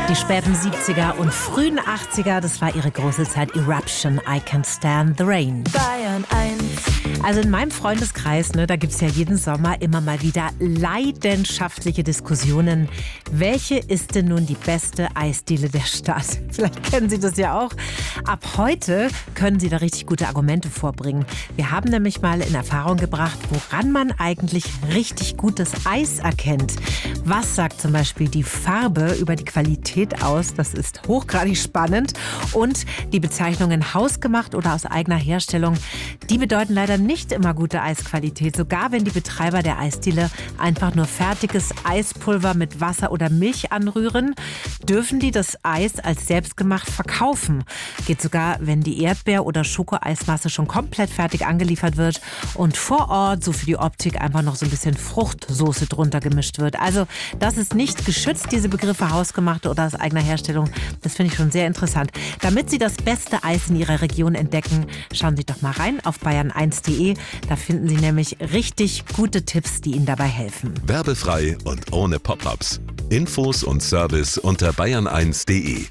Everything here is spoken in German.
Die späten 70er und frühen 80er, das war ihre große Zeit. Eruption, I Can't Stand the Rain. Bayern 1. Also in meinem Freundeskreis, da gibt es ja jeden Sommer immer mal wieder leidenschaftliche Diskussionen. Welche ist denn nun die beste Eisdiele der Stadt? Vielleicht kennen Sie das ja auch. Ab heute können Sie da richtig gute Argumente vorbringen. Wir haben nämlich mal in Erfahrung gebracht, woran man eigentlich richtig gutes Eis erkennt. Was sagt zum Beispiel die Farbe über die Qualität aus? Das ist hochgradig spannend. Und die Bezeichnungen hausgemacht oder aus eigener Herstellung, die bedeuten leider nicht immer gute Eisqualität. Sogar wenn die Betreiber der Eisdiele einfach nur fertiges Eispulver mit Wasser oder Milch anrühren, dürfen die das Eis als selbstgemacht verkaufen. Geht sogar, wenn die Erdbeer- oder Schokoeismasse schon komplett fertig angeliefert wird und vor Ort so für die Optik einfach noch so ein bisschen Fruchtsoße drunter gemischt wird. Also das ist nicht geschützt, diese Begriffe hausgemachte oder aus eigener Herstellung. Das finde ich schon sehr interessant. Damit Sie das beste Eis in Ihrer Region entdecken, schauen Sie doch mal rein auf bayern1.de. Da finden Sie nämlich richtig gute Tipps, die Ihnen dabei helfen. Werbefrei und ohne Pop-ups. Infos und Service unter bayern1.de.